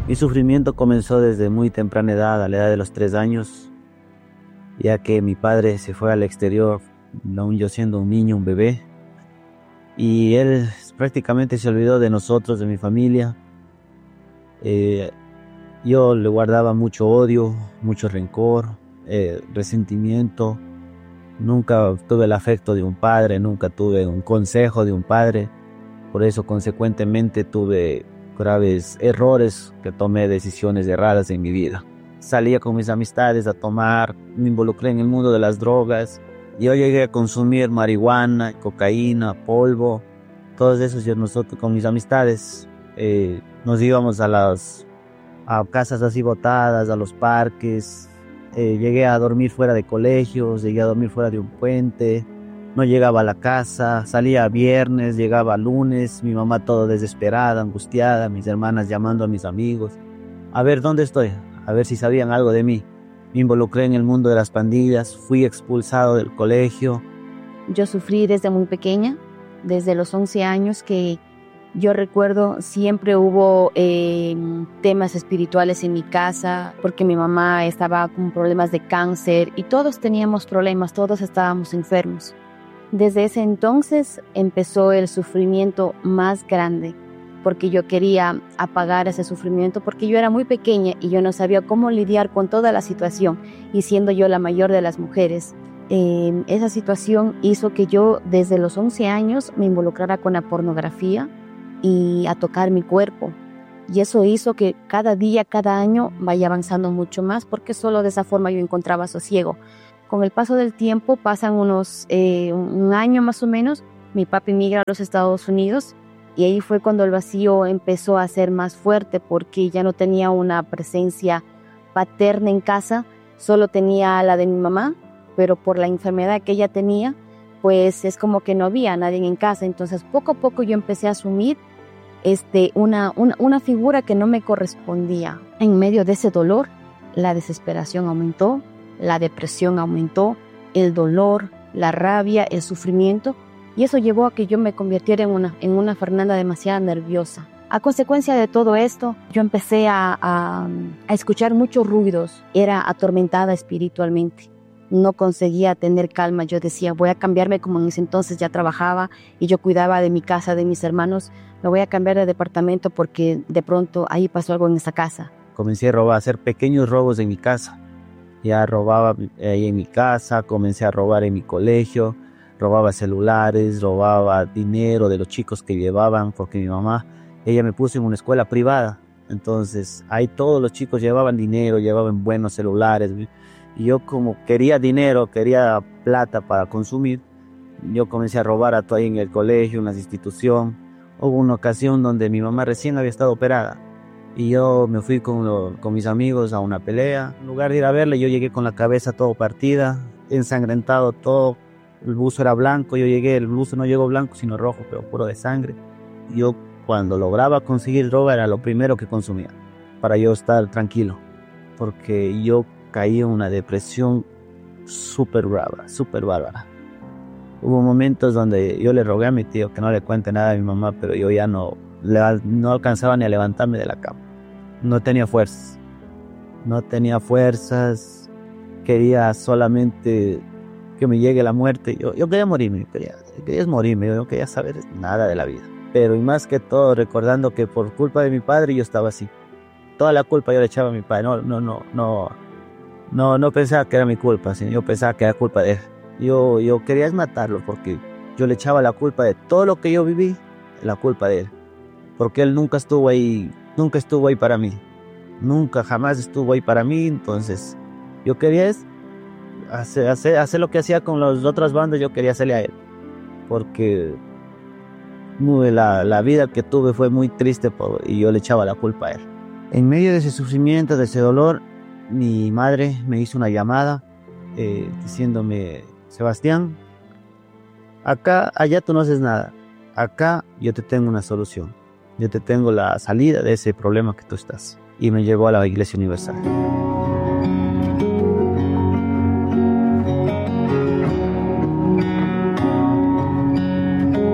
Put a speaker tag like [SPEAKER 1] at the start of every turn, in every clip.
[SPEAKER 1] Mi sufrimiento comenzó desde muy temprana edad, a la edad de los 3 años, ya que mi padre se fue al exterior, aún yo siendo un niño, un bebé, y él prácticamente se olvidó de nosotros, de mi familia. Yo le guardaba mucho odio, mucho rencor, resentimiento. Nunca tuve el afecto de un padre, nunca tuve un consejo de un padre. Por eso, consecuentemente, tuve graves errores, que tomé decisiones erradas en mi vida. Salía con mis amistades a tomar, me involucré en el mundo de las drogas. Yo llegué a consumir marihuana, cocaína, polvo, todos esos. Nosotros con mis amistades nos íbamos a casas así botadas, a los parques. Llegué a dormir fuera de colegios, llegué a dormir fuera de un puente. No llegaba a la casa, salía viernes, llegaba lunes, mi mamá todo desesperada, angustiada, mis hermanas llamando a mis amigos. A ver dónde estoy, a ver si sabían algo de mí. Me involucré en el mundo de las pandillas, fui expulsado del colegio.
[SPEAKER 2] Yo sufrí desde muy pequeña, desde los 11 años que yo recuerdo siempre hubo temas espirituales en mi casa, porque mi mamá estaba con problemas de cáncer y todos teníamos problemas, todos estábamos enfermos. Desde ese entonces empezó el sufrimiento más grande, porque yo quería apagar ese sufrimiento, porque yo era muy pequeña y yo no sabía cómo lidiar con toda la situación, y siendo yo la mayor de las mujeres. Esa situación hizo que yo desde los 11 años me involucrara con la pornografía y a tocar mi cuerpo. Y eso hizo que cada día, cada año vaya avanzando mucho más, porque solo de esa forma yo encontraba sosiego. Con el paso del tiempo, pasan un año más o menos, mi papi migra a los Estados Unidos y ahí fue cuando el vacío empezó a ser más fuerte, porque ya no tenía una presencia paterna en casa, solo tenía la de mi mamá, pero por la enfermedad que ella tenía, pues es como que no había nadie en casa. Entonces poco a poco yo empecé a asumir una figura que no me correspondía. En medio de ese dolor, la desesperación aumentó, la depresión aumentó, el dolor, la rabia, el sufrimiento, y eso llevó a que yo me convirtiera en una Fernanda demasiado nerviosa. A consecuencia de todo esto, yo empecé a escuchar muchos ruidos, era atormentada espiritualmente. No conseguía tener calma. Yo decía, voy a cambiarme, como en ese entonces ya trabajaba y yo cuidaba de mi casa, de mis hermanos, me voy a cambiar de departamento porque de pronto ahí pasó algo en esa casa.
[SPEAKER 1] Comencé a robar, a hacer pequeños robos en mi casa. Ya robaba ahí en mi casa, comencé a robar en mi colegio, robaba celulares, robaba dinero de los chicos que llevaban, porque mi mamá, ella me puso en una escuela privada. Entonces ahí todos los chicos llevaban dinero, llevaban buenos celulares. Y yo, como quería dinero, quería plata para consumir, yo comencé a robar a todo ahí en el colegio, en las instituciones. Hubo una ocasión donde mi mamá recién había estado operada y yo me fui con mis amigos a una pelea. En lugar de ir a verle, yo llegué con la cabeza todo partida, ensangrentado todo. El buzo era blanco, el buzo no llegó blanco sino rojo, pero puro de sangre. Yo, cuando lograba conseguir droga, era lo primero que consumía para yo estar tranquilo, porque yo caí en una depresión súper brava, súper bárbara. Hubo momentos donde yo le rogué a mi tío que no le cuente nada a mi mamá, pero yo ya no alcanzaba ni a levantarme de la cama. No tenía fuerzas, quería solamente que me llegue la muerte. Yo quería morirme, quería morirme, yo no quería saber nada de la vida. Pero y más que todo, recordando que por culpa de mi padre yo estaba así. Toda la culpa yo le echaba a mi padre. No pensaba que era mi culpa, sino yo pensaba que era culpa de él. Yo quería matarlo, porque yo le echaba la culpa de todo lo que yo viví, la culpa de él. Porque él nunca estuvo ahí para mí. Nunca, jamás estuvo ahí para mí. Entonces, yo quería hacer lo que hacía con las otras bandas, yo quería hacerle a él. Porque la vida que tuve fue muy triste y yo le echaba la culpa a él. En medio de ese sufrimiento, de ese dolor, mi madre me hizo una llamada diciéndome: Sebastián, allá tú no haces nada. Acá yo te tengo una solución. Yo te tengo la salida de ese problema que tú estás. Y me llevó a la Iglesia Universal.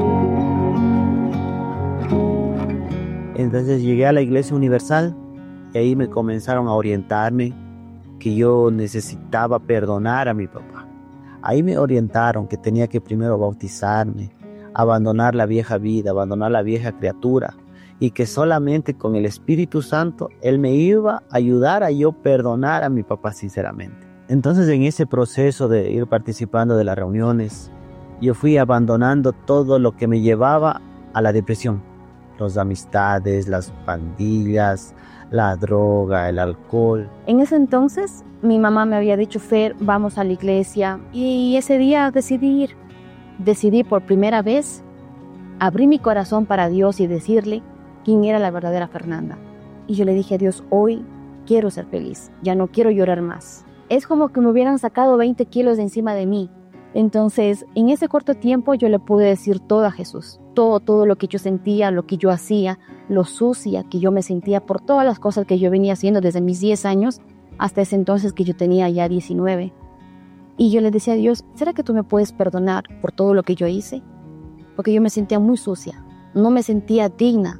[SPEAKER 1] Entonces llegué a la Iglesia Universal. Y ahí me comenzaron a orientarme que yo necesitaba perdonar a mi papá. Ahí me orientaron que tenía que primero bautizarme, abandonar la vieja vida, abandonar la vieja criatura, y que solamente con el Espíritu Santo Él me iba a ayudar a yo perdonar a mi papá sinceramente. Entonces, en ese proceso de ir participando de las reuniones, yo fui abandonando todo lo que me llevaba a la depresión. Las amistades, las pandillas, la droga, el alcohol.
[SPEAKER 2] En ese entonces, mi mamá me había dicho, Fer, vamos a la iglesia. Y ese día decidí ir. Decidí por primera vez abrir mi corazón para Dios y decirle quién era la verdadera Fernanda. Y yo le dije a Dios, hoy quiero ser feliz, ya no quiero llorar más. Es como que me hubieran sacado 20 kilos de encima de mí. Entonces, en ese corto tiempo yo le pude decir todo a Jesús. Todo lo que yo sentía, lo que yo hacía, lo sucia que yo me sentía por todas las cosas que yo venía haciendo desde mis 10 años hasta ese entonces que yo tenía ya 19. Y yo le decía a Dios, ¿será que tú me puedes perdonar por todo lo que yo hice? Porque yo me sentía muy sucia, no me sentía digna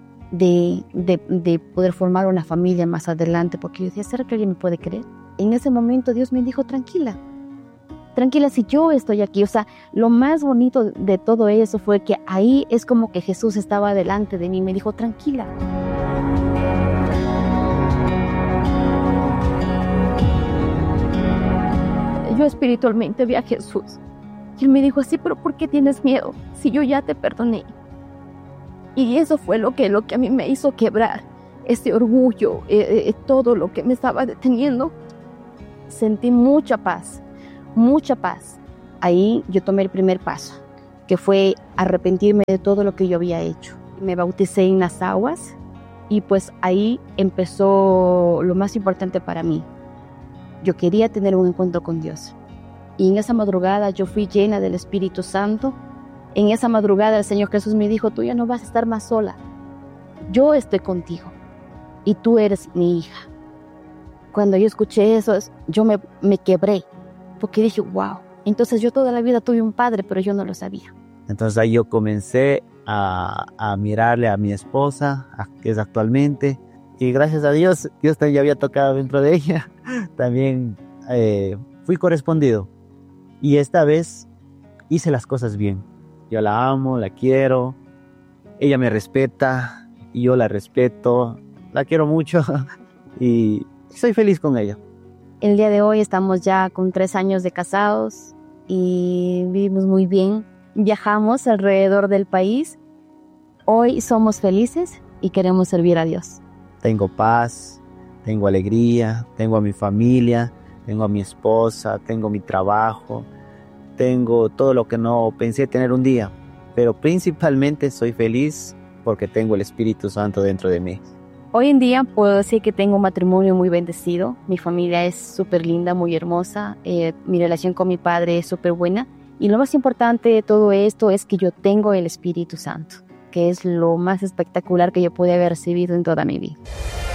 [SPEAKER 2] de poder formar una familia más adelante, porque yo decía, ¿será que alguien me puede creer? En ese momento Dios me dijo, tranquila, si yo estoy aquí. O sea, lo más bonito de todo eso fue que ahí es como que Jesús estaba delante de mí, me dijo, tranquila. Yo espiritualmente vi a Jesús y Él me dijo así, pero ¿por qué tienes miedo si yo ya te perdoné? Y eso fue lo que a mí me hizo quebrar ese orgullo, todo lo que me estaba deteniendo. Sentí mucha paz. Ahí yo tomé el primer paso, que fue arrepentirme de todo lo que yo había hecho. Me bauticé en las aguas y pues ahí empezó lo más importante para mí. Yo quería tener un encuentro con Dios. Y en esa madrugada yo fui llena del Espíritu Santo. En esa madrugada el Señor Jesús me dijo, tú ya no vas a estar más sola. Yo estoy contigo y tú eres mi hija. Cuando yo escuché eso, yo me quebré, porque dije, wow. Entonces yo toda la vida tuve un padre, pero yo no lo sabía.
[SPEAKER 1] Entonces ahí yo comencé a mirarle a mi esposa, que es actualmente, y gracias a Dios, Dios también ya había tocado dentro de ella. También fui correspondido. Y esta vez hice las cosas bien. Yo la amo, la quiero, ella me respeta, y yo la respeto, la quiero mucho y soy feliz con ella.
[SPEAKER 2] El día de hoy estamos ya con 3 años de casados y vivimos muy bien. Viajamos alrededor del país. Hoy somos felices y queremos servir a Dios.
[SPEAKER 1] Tengo paz, tengo alegría, tengo a mi familia, tengo a mi esposa, tengo mi trabajo, tengo todo lo que no pensé tener un día. Pero principalmente soy feliz porque tengo el Espíritu Santo dentro de mí.
[SPEAKER 2] Hoy en día puedo decir que tengo un matrimonio muy bendecido. Mi familia es súper linda, muy hermosa. Mi relación con mi padre es súper buena. Y lo más importante de todo esto es que yo tengo el Espíritu Santo, que es lo más espectacular que yo pude haber recibido en toda mi vida.